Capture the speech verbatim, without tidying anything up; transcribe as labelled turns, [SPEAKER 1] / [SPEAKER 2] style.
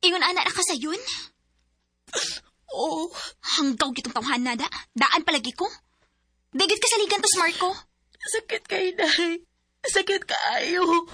[SPEAKER 1] Ingon anak na ka sayon?
[SPEAKER 2] Oo.
[SPEAKER 1] Hanggaw gitong tawhan nada. Daan palagi ko. Dagit ka saligan to, Marco.
[SPEAKER 2] Sakit kay Day. Sakit kaayo.